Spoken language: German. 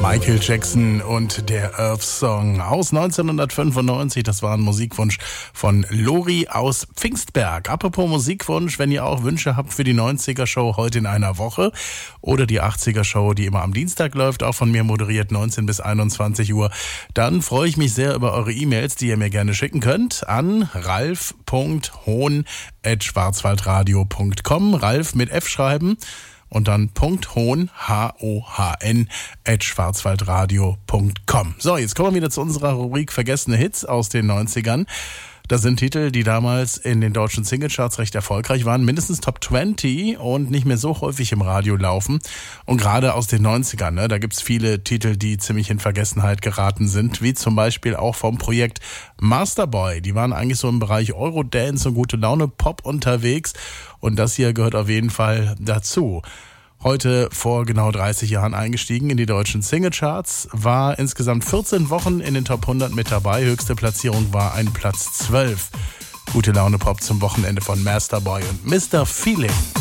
Michael Jackson und der Earth Song aus 1995. Das war ein Musikwunsch von Lori aus Pfingstberg. Apropos Musikwunsch, wenn ihr auch Wünsche habt für die 90er-Show heute in einer Woche oder die 80er-Show, die immer am Dienstag läuft, auch von mir moderiert, 19 bis 21 Uhr, dann freue ich mich sehr über eure E-Mails, die ihr mir gerne schicken könnt an ralf.hohn@schwarzwaldradio.com. Ralf mit F schreiben. Und dann .hohn, H-O-H-N, @schwarzwaldradio.com. So, jetzt kommen wir wieder zu unserer Rubrik Vergessene Hits aus den 90ern. Das sind Titel, die damals in den deutschen Singlecharts recht erfolgreich waren, mindestens Top 20 und nicht mehr so häufig im Radio laufen. Und gerade aus den 90ern, ne, da gibt's viele Titel, die ziemlich in Vergessenheit geraten sind, wie zum Beispiel auch vom Projekt Masterboy. Die waren eigentlich so im Bereich Eurodance und gute Laune Pop unterwegs und das hier gehört auf jeden Fall dazu. Heute vor genau 30 Jahren eingestiegen in die deutschen Singlecharts, war insgesamt 14 Wochen in den Top 100 mit dabei. Höchste Platzierung war ein Platz 12. Gute Laune Pop zum Wochenende von Masterboy und Mr. Feeling.